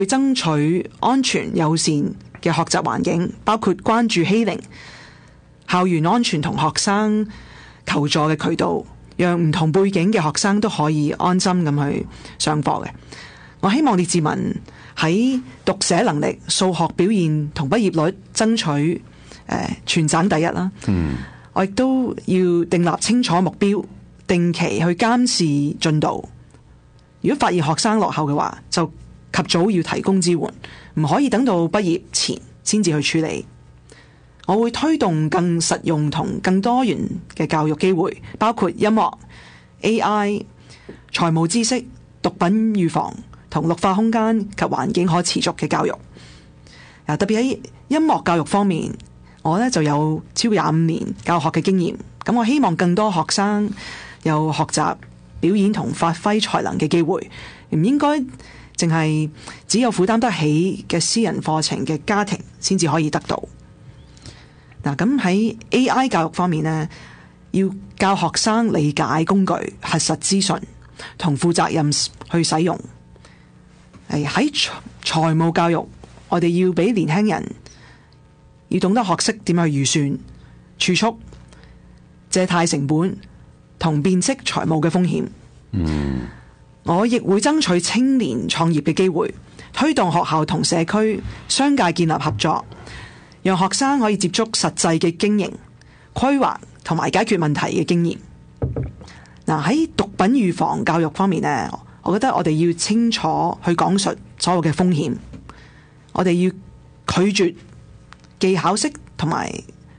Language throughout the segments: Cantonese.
去爭取安全友善嘅學習環境，包括關注欺凌、校園安全同學生求助嘅渠道，讓唔同背景嘅學生都可以安心咁去上課嘅。我希望列治文喺讀寫能力、數學表現同畢業率爭取全省第一啦。我亦都要訂立清楚目標，定期去監視進度。如果發現學生落後嘅話，就及早要提供支援，唔可以等到畢業前先至去處理。我會推動更實用同更多元嘅教育機會，包括音樂、AI、財務知識、毒品預防同綠化空間及環境可持續嘅教育。特別喺音樂教育方面，我呢就有超過25年教學嘅經驗。咁我希望更多學生有學習表演同發揮才能嘅機會，唔應該淨係只有負擔得起嘅私人課程嘅家庭先至可以得到。嗱，咁喺 AI 教育方面呢，要教學生理解工具、核實資訊同負責任去使用。喺財務教育，我哋要俾年輕人要懂得學識點樣去預算、儲蓄、借貸成本同辨識財務嘅風險。我亦會爭取青年創業嘅機會，推動學校同社區、商界建立合作，讓學生可以接觸實際嘅經營、規劃同埋解決問題嘅經驗。嗱，喺毒品預防教育方面呢，我覺得我哋要清楚去講述所有嘅風險，我哋要拒絕技巧式同埋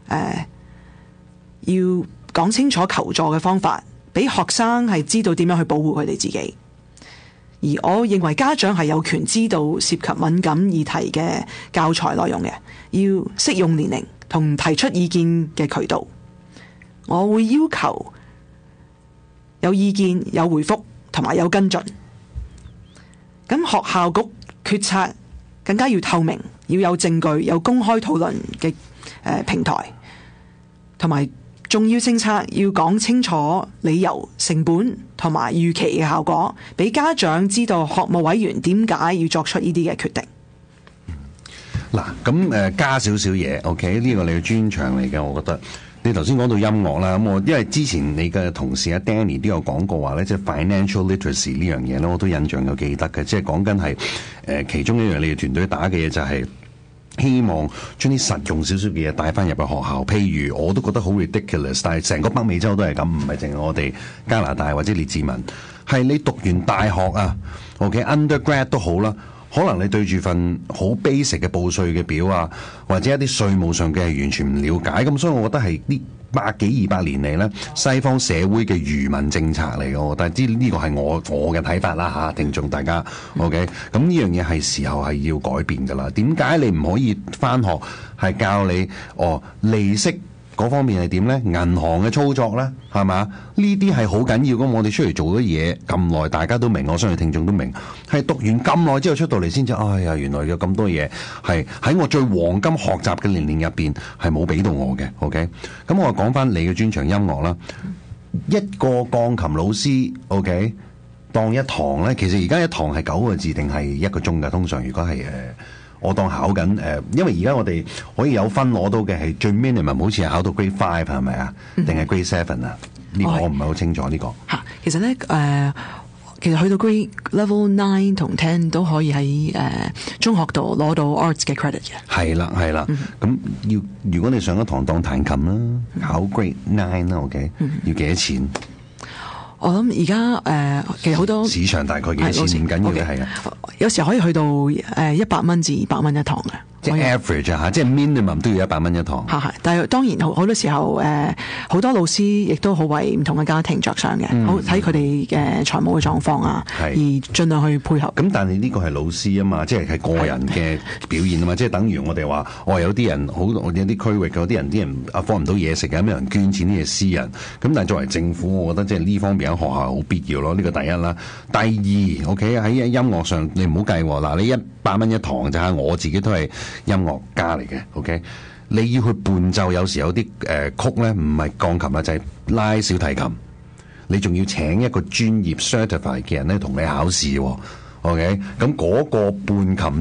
要講清楚求助嘅方法，俾學生係知道點樣去保護佢哋自己。而我認為家長係有權知道涉及敏感議題嘅教材內容嘅，要適用年齡同提出意見嘅渠道。我會要求有意見、有回覆同埋有跟進。咁學校局決策更加要透明，要有證據、有公開討論嘅平台，同埋重要政策要講清楚理由、成本同埋預期嘅效果，俾家長知道學務委員點解要作出呢啲嘅決定。 嗱，咁加少少嘢 ，OK？ 呢個你嘅專長嚟嘅，我覺得。你頭先講到音樂啦，咁我因為之前你嘅同事阿 Danny 都有講過話咧，即係 financial literacy 呢樣嘢咧，我都印象有記得嘅，即係講緊係其中一樣你哋團隊打嘅嘢就係希望將啲實用少少嘅嘢帶翻入去學校。譬如我都覺得好 ridiculous， 但係成個北美洲都係咁，唔係淨係我哋加拿大或者列治文，係你讀完大學啊 ，OK undergrad 都好啦。可能你對住份好 basic 嘅報稅嘅表啊，或者一啲稅務上嘅係完全唔了解，咁所以我覺得係呢100幾200年嚟咧，西方社會嘅愚民政策嚟嘅。我覺得呢個係我嘅睇法啦嚇，聽眾大家 OK。咁呢樣嘢係時候係要改變㗎啦。點解你唔可以返學係教你利息嗰方面係點咧？銀行嘅操作咧，係嘛？呢啲係好緊要。咁我哋出嚟做咗嘢咁耐，大家都明，我相信聽眾都明。係讀完咁耐之後出到嚟先至，哎呀，原來有咁多嘢係喺我最黃金學習嘅年齡入邊係冇俾到我嘅。OK，咁我講翻你嘅專長音樂啦。一個鋼琴老師 OK 當一堂咧，其實而家一堂係9個字定係1個鐘㗎？通常如果係我當考緊因為而家我哋可以有分攞到嘅係最 minimum， 好似係考到 grade 5係咪啊？定係 grade 7啊？呢個我唔係好清楚呢個。 其實咧其實去到 grade level 9同10都可以喺中學度攞到 arts 嘅 credit 嘅。係啦。 咁如果你上一堂當彈琴啦，考 grade 9啦 ，OK，要幾多錢？ 我諗而家其實好多市場大概幾多錢唔緊要嘅，係啊， 有時可以去到100蚊至200蚊一堂嘅。 即係 average 嚇，即係 minimum 都要100蚊一堂。 係，但係當然好多時候好多老師亦都好為唔同嘅家庭着想嘅，好睇佢哋嘅財務嘅狀況啊，而盡量去配合。 咁但係呢個係老師啊嘛，即係個人嘅表現啊嘛，即係等於我哋話，有啲人有啲區域有啲人afford唔到嘢食嘅，咁有人捐錢，呢係私人。咁但係作為政府，我覺得即係呢方面喺學校好必要咯。呢個第一啦。第二 ，OK 喺音樂上你唔好計喎，嗱你100蚊一堂就係我自己都係音樂家嚟嘅 ，OK？ 你要去伴奏，有時有啲曲咧，唔係鋼琴啊，就係拉小提琴。你仲要請一個專業 certified 嘅人咧，同你考試喎。 OK，咁嗰個半琴